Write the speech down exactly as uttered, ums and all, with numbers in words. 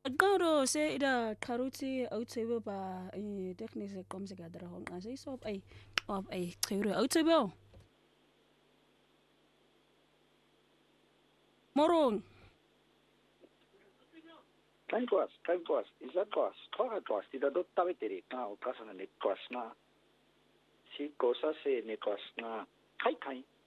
Qaro se ida qaruti awtsebe ba technique qomse gadra hon qase sob ay of ay qiro awtsebe morong Kain tuas, kain tuas, isa tuas, toa tuas, tidak dot tahu teri, na ukas na ne tuas na, si kosa se ne tuas na, kai kai.